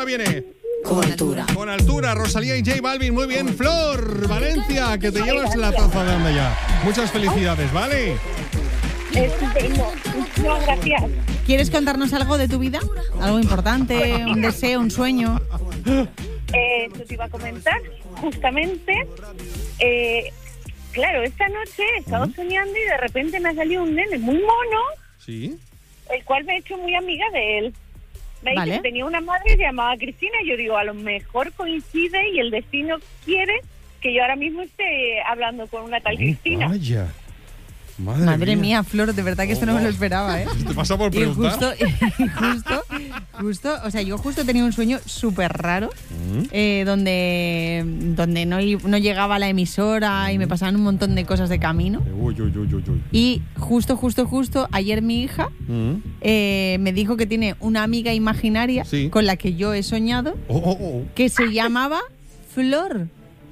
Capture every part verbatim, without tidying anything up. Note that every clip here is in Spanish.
viene? Con altura. Con altura, Rosalía y J Balvin. Muy bien, Flor, Valencia, que te llevas la taza de Anda Ya. Muchas felicidades, ¿vale? Estupendo. Muchas gracias. ¿Quieres contarnos algo de tu vida? ¿Algo importante? ¿Un deseo? ¿Un sueño? Eh, eso te iba a comentar. Justamente, eh, claro, esta noche he estado ¿Mm? soñando y de repente me ha salido un nene muy mono. Sí. El cual me he hecho muy amiga de él. Me ha vale. dicho que tenía una madre que se llamaba Cristina y yo digo, a lo mejor coincide y el destino quiere que yo ahora mismo esté hablando con una tal Cristina. Oh, vaya. Madre, Madre mía. mía, Flor, de verdad que esto oh, no me lo esperaba, ¿eh? ¿Te pasa por Y preguntar? justo, y justo, justo, o sea, yo justo tenía un sueño súper raro, ¿Mm? eh, donde, donde no, no llegaba la emisora ¿Mm? y me pasaban un montón de cosas de camino. Uy, uy, uy, uy, uy. Y justo, justo, justo, ayer mi hija ¿Mm? eh, me dijo que tiene una amiga imaginaria sí. con la que yo he soñado, oh, oh, oh. que se llamaba Flor.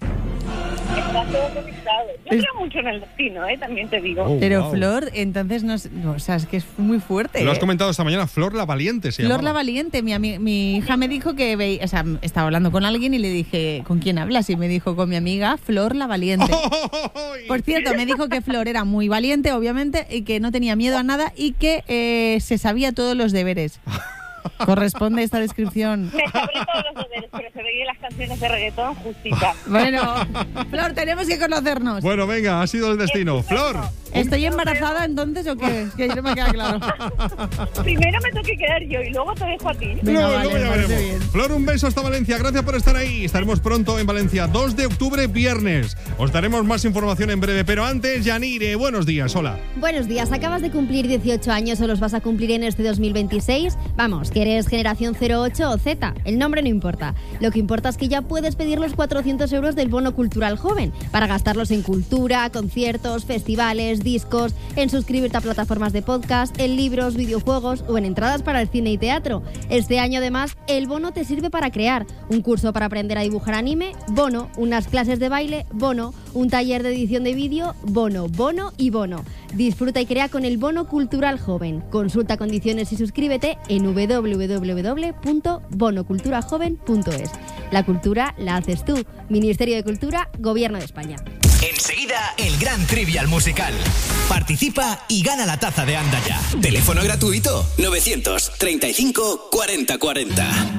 Está todo conectado. Yo creo mucho en el destino, ¿eh? También te digo. Oh, Pero wow. Flor, entonces, no, no, o sea, es que es muy fuerte. Lo has ¿eh? comentado esta mañana, Flor la Valiente se Flor llamaba. la Valiente. Mi, ami- mi hija me dijo que veía, o sea, estaba hablando con alguien y le dije, ¿con quién hablas? Y me dijo, con mi amiga Flor la Valiente. Por cierto, me dijo que Flor era muy valiente, obviamente, y que no tenía miedo a nada y que eh, se sabía todos los deberes. ¿Corresponde esta descripción? Me sabré todos los deberes, pero se veían las canciones de reggaetón justitas. Bueno, Flor, tenemos que conocernos. Bueno, venga, ha sido el destino. Flor. ¿Estoy embarazada entonces o qué? Es que no me queda claro. Primero me tengo que quedar yo y luego te dejo a ti. Venga, no, vale, luego ya veremos. bien. Flor, un beso hasta Valencia. Gracias por estar ahí. Estaremos pronto en Valencia, dos de octubre, viernes. Os daremos más información en breve, pero antes, Yanire, buenos días. Hola. Buenos días. ¿Acabas de cumplir dieciocho años o los vas a cumplir en este dos mil veintiséis? Vamos, que eres generación cero ocho o Z. El nombre no importa. Lo que importa es que ya puedes pedir los cuatrocientos euros del bono cultural joven para gastarlos en cultura, conciertos, festivales, discos, en suscribirte a plataformas de podcast, en libros, videojuegos o en entradas para el cine y teatro. Este año, además, el bono te sirve para crear un curso para aprender a dibujar anime, bono, unas clases de baile, bono, un taller de edición de vídeo, bono, bono y bono. Disfruta y crea con el bono cultural joven. Consulta condiciones y suscríbete en doble u doble u doble u punto bono cultura joven punto es. La cultura la haces tú. Ministerio de Cultura, Gobierno de España. Enseguida, el gran Trivial Musical. Participa y gana la taza de Anda Ya. Teléfono gratuito nueve treinta y cinco cuarenta cuarenta.